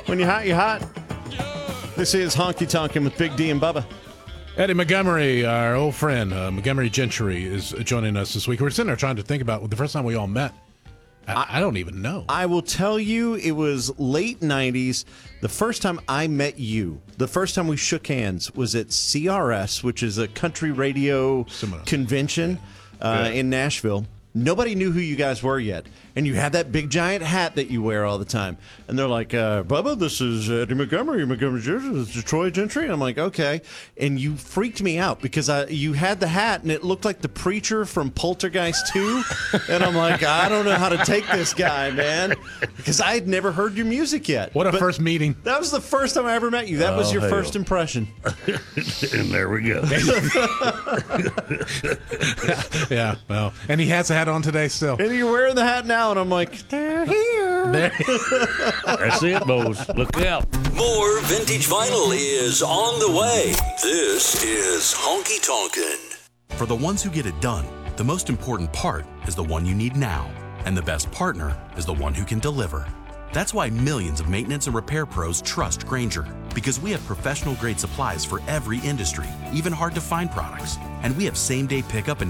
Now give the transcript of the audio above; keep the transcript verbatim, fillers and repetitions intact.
When you're hot, you're hot. This is Honky Tonkin' with Big D and Bubba. Eddie Montgomery, our old friend, uh, Montgomery Gentry, is joining us this week. We're sitting there trying to think about the first time we all met. I, I don't even know. I will tell you, it was late nineties. The first time I met you, the first time we shook hands was at C R S, which is a country radio Similar. convention uh, Yeah. in Nashville. Nobody knew who you guys were yet. And you had that big giant hat that you wear all the time. And they're like, uh, Bubba, this is Eddie Montgomery, Montgomery Gentry, this is Troy Gentry. And I'm like, okay. And you freaked me out because I, you had the hat and it looked like the preacher from Poltergeist two. And I'm like, I don't know how to take this guy, man. Because I had never heard your music yet. What a But first meeting. that was the first time I ever met you. That was Oh, your hell. first impression. And there we go. Yeah, well, and he has a hat on today still. And you're wearing the hat now. And I'm like, they're here. There. That's it, boys. Look out. More vintage vinyl is on the way. This is Honky Tonkin'. For the ones who get it done, the most important part is the one you need now. And the best partner is the one who can deliver. That's why millions of maintenance and repair pros trust Grainger. Because we have professional grade supplies for every industry, even hard to find products. And we have same day pickup and